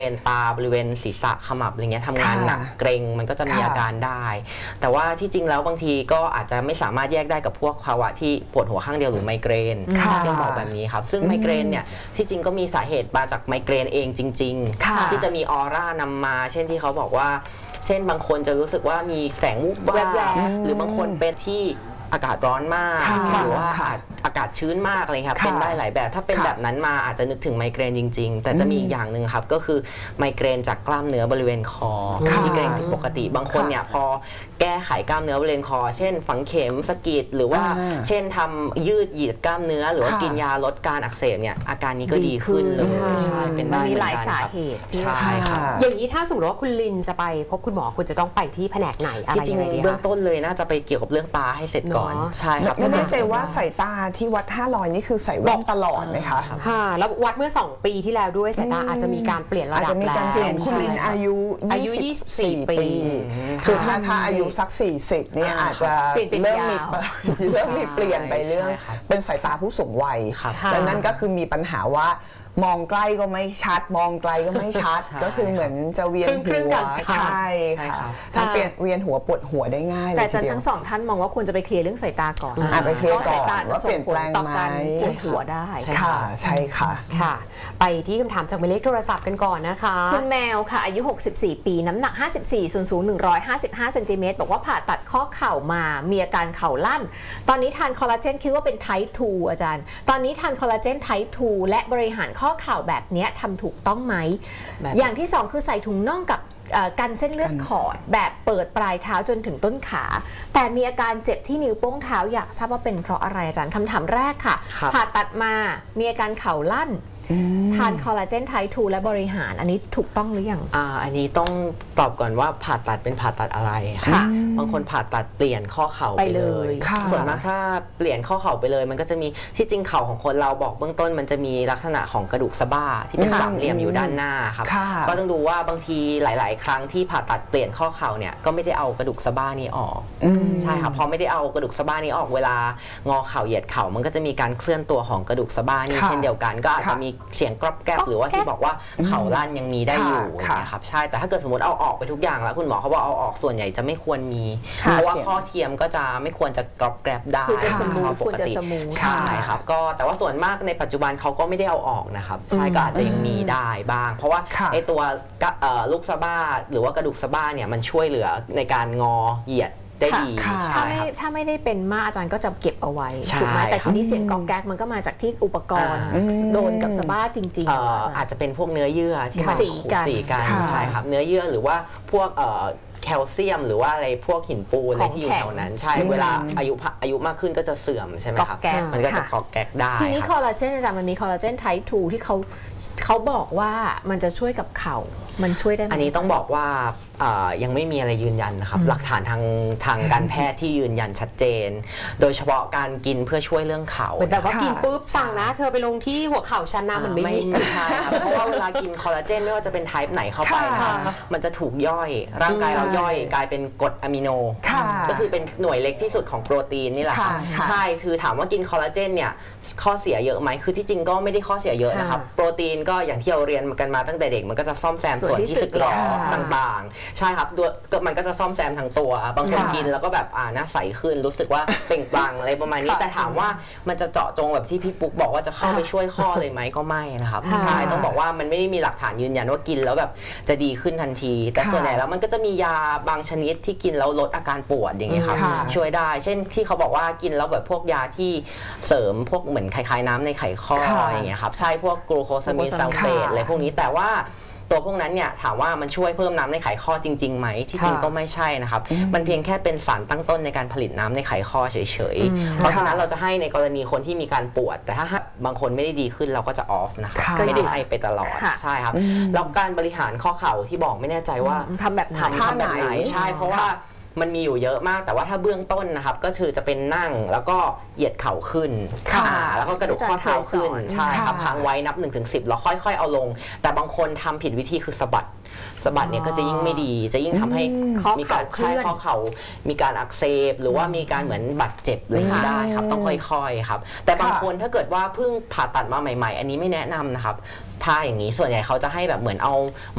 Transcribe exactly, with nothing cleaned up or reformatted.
เป็นตาบริเวณศีรษะขมับอะไรเงี้ยทำงานหนักเกร็งมันก็จะมีอาการได้แต่ว่าที่จริงแล้วบางทีก็อาจจะไม่สามารถแยกได้กับพวกภาวะที่ปวดหัวข้างเดียวหรือไมเกรนยังบอกแบบนี้ครับซึ่งไมเกรนเนี่ยที่จริงก็มีสาเหตุมาจากไมเกรนเองจริงๆที่จะมีออร่านำมาเช่นที่เขาบอกว่าเช่นบางคนจะรู้สึกว่ามีแสงวูบวาบหรือบางคนเป็นที่อากาศร้อนมากหรือว่าอากาศชื้นมากอะไรครับเป็นได้หลายแบบถ้าเป็นแบบนั้นมาอาจจะนึกถึงไมเกรนจริงๆแต่จะมีอีกอย่างหนึ่งครับก็คือไมเกรนจากกล้ามเนื้อบริเวณคอที่เกร็งผิดปกติบางคนเนี่ยพอแก้ไขกล้ามเนื้อบริเวณคอเช่นฝังเข็มสะกิดหรือว่าเช่นทำยืดเหยียดกล้ามเนื้อหรือว่ากินยาลดการอักเสบเนี่ยอาการนี้ก็ดีขึ้นเลยใช่เป็นได้มีหลายสาเหตุใช่ครับอย่างนี้ถ้าสมมติว่าคุณลินจะไปพบคุณหมอคุณจะต้องไปที่แผนกไหนอะไรยังไงดีคะเบื้องต้นเลยน่าจะไปเกี่ยวกับเรื่องตาให้เสร็จก่อนใช่ครับไม่แน่ใจว่าสายตาที่วัดห้าร้อยนี่คือใส่แว่นตลอดไหมคะค่ะแล้ววัดเมื่อสองปีที่แล้วด้วยสายตาอาจจะมีการเปลี่ยนระดับแล้วอาจจะมีการเปลี่ยนคุณลินอายุอายุยี่สิบสี่ปีคือถ้าถ้าอายุสักสี่สิบเนี่ยอาจจะเริ่มมีเริ่มมีเปลี่ยนไปเรื่องเป็นสายตาผู้สูงวัยดังนั้นก็คือมีปัญหาว่ามองใกล้ก็ไม่ชัดมองไกลก็ไม่ชัดก็คือเหมือนจะเวียนหัวใช่ค่ะถ้าเปลี่ยนเวียนหัวปวดหัวได้ง่ายแต่อาจารย์ทั้งสองท่านมองว่าควรจะไปเคลียร์เรื่องสายตาก่อนไปเคลียร์ก่อนว่าเปลี่ยนแปลงต่อการปวดหัวได้ค่ะใช่ค่ะค่ะไปที่คำถามจากหมายเลขโทรศัพท์กันก่อนนะคะคุณแมวค่ะอายุหกสิบสี่ปีน้ำหนักห้าสิบสี่ส่วนสูงหนึ่งร้อยห้าสิบห้าเซนติเมตรบอกว่าผ่าตัดข้อเข่ามามีอาการเข่าลั่นตอนนี้ทานคอลลาเจนคิดว่าเป็นไทป์ทูอาจารย์ตอนนี้ทานคอลลาเจนไทป์ทูและบริหารข้อเข่าแบบนี้ทำถูกต้องไหมอย่างที่สองคือใส่ถุงน่องกับกันเส้นเลือดขอดแบบเปิดปลายเท้าจนถึงต้นขาแต่มีอาการเจ็บที่นิ้วโป้งเท้าอยากทราบว่าเป็นเพราะอะไรอาจารย์คำถามแรกค่ะผ่าตัดมามีอาการเข่าลั่นทานคอลลาเจนไทป์ทูและบริหารอันนี้ถูกต้องหรือยังอ่าอันนี้ต้องตอบก่อนว่าผ่าตัดเป็นผ่าตัดอะไรค่ะบางคนผ่าตัดเปลี่ยนข้อเข่าไปเลยส่วนมากถ้าเปลี่ยนข้อเข่าไปเลยมันก็จะมีที่จริงเข่าของคนเราบอกเบื้องต้นมันจะมีลักษณะของกระดูกสะบ้าที่เป็นสามเหลี่ยมอยู่ด้านหน้าครับก็ต้องดูว่าบางทีหลาย ๆ ครั้งที่ผ่าตัดเปลี่ยนข้อเข่าเนี่ยก็ไม่ได้เอากระดูกสะบ้านี้ออกใช่ครับพอไม่ได้เอากระดูกสะบ้านี้ออกเวลางอเข่าเหยียดเข่ามันก็จะมีการเคลื่อนตัวของกระดูกสะบ้านี้เช่นเดียวกันก็อาจจะมีเสียงกรอบแกรบหรือว่าที่บอกว่าเข่าลั่นยังมีได้อยู่นะครับใช่แต่ถ้าเกิดสมมติเอาออกไปทุกอย่างแล้วคุณหมอเขาบอกเอาออกส่วนใหญ่จะไม่ควรมีเพราะว่าข้อเทียมก็จะไม่ควรจะกรอบแกรบได้คือจะสมูทปกติใช่ครับก็แต่ว่าส่วนมากในปัจจุบันเขาก็ไม่ได้เอาออกนะครับใช่ก็อาจจะยังมีได้บ้างเพราะว่าไอตัวลูกสะบ้าหรือว่ากระดูกสะบ้าเนี่ยมันช่วยเหลือในการงอเหยียดได้ดีถ้าไม่ถ้าไม่ได้เป็นมากอาจารย์ก็จะเก็บเอาไว้ถูกไหมแต่ทีนี้เสียงกองแก๊กมันก็มาจากที่อุปกรณ์โดนกับสะบ้าจริงๆอาจจะเป็นพวกเนื้อเยื่อที่มันสีกันใช่ครับเนื้อเยื่อหรือว่าพวกแคลเซียมหรือว่าอะไรพวกหินปูนอะไรที่อยู่แถวนั้นใช่เวลาอายุอายุมากขึ้นก็จะเสื่อมใช่ไหมครับมันก็จะกอกแก๊กได้ทีนี้คอลลาเจนอาจารย์มันมีคอลลาเจนไทป์ทูที่เขาเขาบอกว่ามันจะช่วยกับเข่ามันช่วยได้ไหมอันนี้ต้องบอกว่ายังไม่มีอะไรยืนยันนะครับหลักฐานทางทางการแพทย์ที่ยืนยันชัดเจนโดยเฉพาะการกินเพื่อช่วยเรื่องเข่าเหมือนแบบว่ากินปุ๊บสั่งนะเธอไปลงที่หัวเข่าฉันนะมันไม่ไม่ใช่ครับเพราะว่าเวลากินคอลลาเจนไม่ว่าจะเป็นไทป์ไหนเข้าไปนะครับมันจะถูกย่อยร่างกายเราย่อยกลายเป็นกรดอะมิโนก็คือเป็นหน่วยเล็กที่สุดของโปรตีนนี่แหละครับใช่คือถามว่ากินคอลลาเจนเนี่ยข้อเสียเยอะไหมคือที่จริงก็ไม่ได้ข้อเสียเยอะนะครับโปรตีนก็อย่างที่เราเรียนกันมาตั้งแต่เด็กมันก็จะซ่อมแซมส่วนที่สึกหรอต่างๆใช่ครับมันก็จะซ่อมแซมทั้งตัวบางคนกินแล้วก็แบบอ่าหน้าใสขึ้นรู้สึกว่าเปล่งปลั่งอะไรประมาณนี้แต่ถามว่ามันจะเจาะจงแบบที่พี่ปุ๊กบอกว่าจะเข้าไปช่วยข้อเลยไหมก็ไม่นะครับใช่ต้องบอกว่ามันไม่ได้มีหลักฐานยืนยันว่ากินแล้วแบบจะดีขึ้นทันทีแต่ส่วนใหญ่แล้วมันก็จะมียาบางชนิดที่กินแล้วลดอาการปวดอย่างเงี้ยครับช่วยได้เช่นที่เขาบอกว่ากินแล้วแบบพวกยาที่เสริมพวกเหมือนคล้ายๆน้ำในไขข้ออย่างเงี้ยครับใช่พวกกลูโคซามินซัลเฟตอะไรพวกนี้แต่ว่าตัวพวกนั้นเนี่ยถามว่ามันช่วยเพิ่มน้ำในไขข้อจริงๆไหมที่จริงก็ไม่ใช่นะครับมันเพียงแค่เป็นสารตั้งต้นในการผลิตน้ำในไขข้อเฉยๆเพราะฉะนั้นเราจะให้ในกรณีคนที่มีการปวดแต่ถ้าบางคนไม่ได้ดีขึ้นเราก็จะออฟนะครับไม่ได้ให้ไปตลอดใช่ครับแล้วการบริหารข้อเข่าที่บอกไม่แน่ใจว่าทำแบบทำทำแบบไหนใช่เพราะว่ามันมีอยู่เยอะมากแต่ว่าถ้าเบื้องต้นนะครับก็คือจะเป็นนั่งแล้วก็เหยียดเข่าขึ้นแล้วก็กระดูกข้อเท้าขึ้นใช่ครับพังไว้นับหนึ่งถึงสิบแล้วค่อยๆเอาลงแต่บางคนทำผิดวิธีคือสะบัดสะบัดเนี่ยก็จะยิ่งไม่ดีจะยิ่งทำให้มีการใช้ข้อเข่ามีการอักเสบหรือว่ามีการเหมือนบาดเจ็บอะไรได้ครับต้องค่อยๆครับแต่บางคนถ้าเกิดว่าเพิ่งผ่าตัดมาใหม่ๆอันนี้ไม่แนะนำนะครับถ้าอย่างนี้ส่วนใหญ่เขาจะให้แบบเหมือนเอา